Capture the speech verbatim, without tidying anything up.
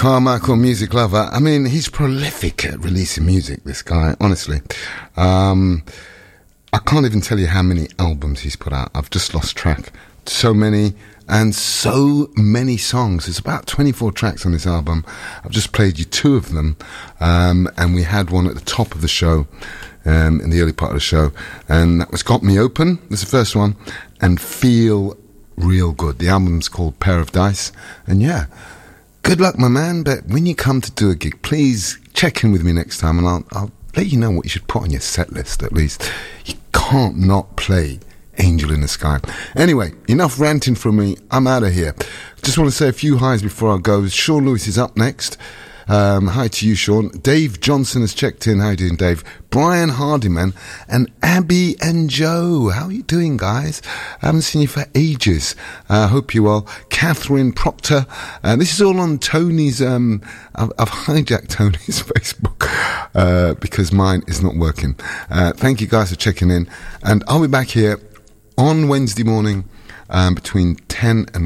Carmichael, music lover. I mean, he's prolific at releasing music, this guy, honestly. Um, I can't even tell you how many albums he's put out. I've just lost track. So many, and so many songs. There's about twenty-four tracks on this album. I've just played you two of them, um, and we had one at the top of the show, um, in the early part of the show, and that was Got Me Open. That's the first one, and Feel Real Good. The album's called Pair of Dice, and yeah, good luck, my man, but when you come to do a gig, please check in with me next time, and I'll, I'll let you know what you should put on your set list, at least. You can't not play Angel in the Sky. Anyway, enough ranting from me. I'm out of here. Just want to say a few highs before I go. Sean Lewis is up next. Um, hi to you, Sean. Dave Johnson has checked in. How you doing, Dave? Brian Hardiman and Abby and Joe. How are you doing, guys? I haven't seen you for ages. I uh, hope you are. Catherine Proctor. Uh, this is all on Tony's... Um, I've, I've hijacked Tony's Facebook uh, because mine is not working. Uh, thank you, guys, for checking in. And I'll be back here on Wednesday morning um, between ten and